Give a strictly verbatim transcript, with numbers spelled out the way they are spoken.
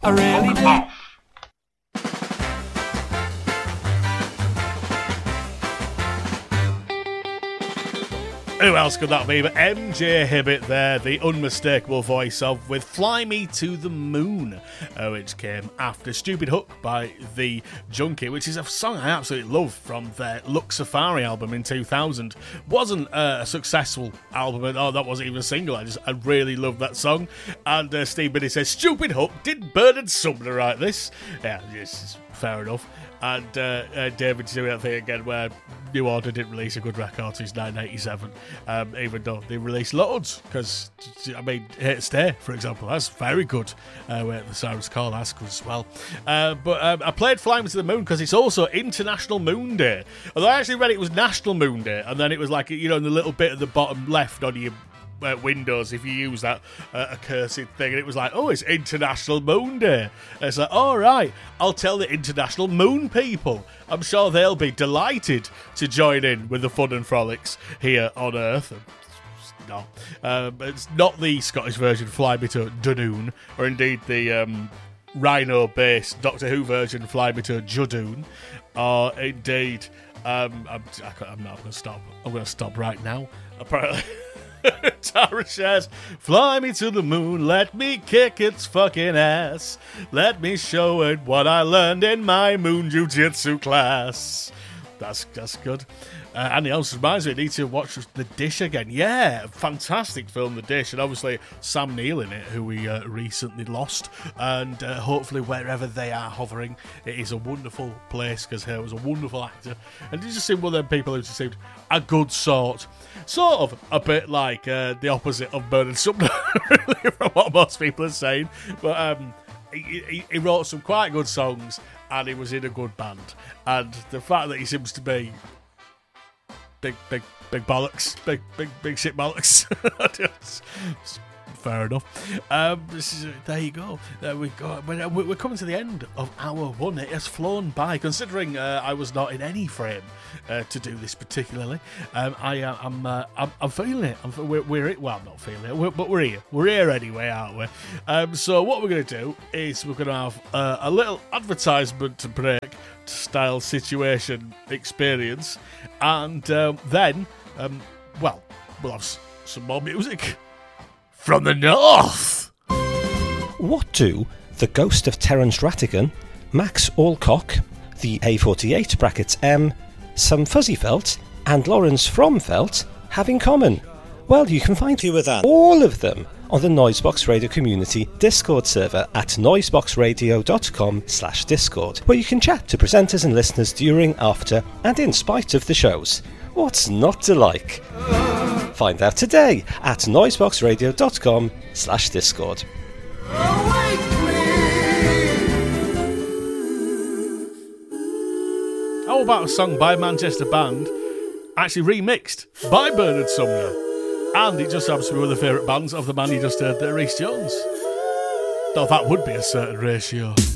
I really do. Who else could that be but M J Hibbett there, the unmistakable voice of with Fly Me to the Moon, uh, which came after Stupid Hook by The Junkie, which is a song I absolutely love from their Look Safari album in two thousand. Wasn't uh, a successful album, and oh, that wasn't even a single. I just I really love that song. And uh, Steve Biddy says, Stupid Hook, did Bernard Sumner write this? Yeah, yes, fair enough. And uh, uh, David's doing that thing again where New Order didn't release a good record since nineteen eighty-seven, um, even though they released loads. Because, I mean, Here to Stay, for example, that's very good. Uh, where the Cyrus Call, that's good as well. Uh, but um, I played Fly Me to the Moon because it's also International Moon Day. Although I actually read it was National Moon Day, and then it was like, you know, in the little bit at the bottom left on your Uh, Windows, if you use that uh, accursed thing, and it was like, oh, it's International Moon Day. And it's like, all right, I'll tell the International Moon people. I'm sure they'll be delighted to join in with the fun and frolics here on Earth. No, um, it's not the Scottish version, Fly Me to Dunoon, or indeed the um, Rhino-based Doctor Who version, Fly Me to Judoon, or indeed, um, I'm, I can't, I'm not going to stop. I'm going to stop right now. Apparently. Tara shares, fly me to the moon, let me kick its fucking ass. Let me show it what I learned in my moon jiu-jitsu class. That's that's good. Uh, Andy else reminds me, I need to watch The Dish again. Yeah, fantastic film, The Dish, and obviously Sam Neill in it, who we uh, recently lost, and uh, hopefully wherever they are hovering, it is a wonderful place, because he was a wonderful actor, and he just seemed one of them people who just seemed a good sort. Sort of a bit like uh, the opposite of Bernard Sumner, really, from what most people are saying, but um, he, he, he wrote some quite good songs, and he was in a good band, and the fact that he seems to be Big, big, big bollocks. Big, big, big shit bollocks. Fair enough. Um, this is, there you go. There we go. We're, we're coming to the end of hour one. It has flown by, considering uh, I was not in any frame uh, to do this particularly. Um, I, uh, I'm, uh, I'm, I'm feeling it. I'm, we're, we're, well, I'm not feeling it, we're, but we're here. We're here anyway, aren't we? Um, so what we're going to do is we're going to have uh, a little advertisement break style situation experience, and um, then um, well we'll have s- some more music from the north. What do the ghost of Terence Rattigan, Max Alcock, the A forty-eight brackets M, some Fuzzy Felt, and Lawrence from Felt have in common? Well, you can find fewer than all of them on the Noisebox Radio Community Discord server at noiseboxradio.com slash discord, where you can chat to presenters and listeners during, after, and in spite of the shows. What's not to like? Find out today at noiseboxradio.com slash discord. How about a song by a Manchester band, actually remixed by Bernard Sumner? And it just happens to be one of the favourite bands of the man you just heard there, Rhys Jones. Though that would be a certain ratio.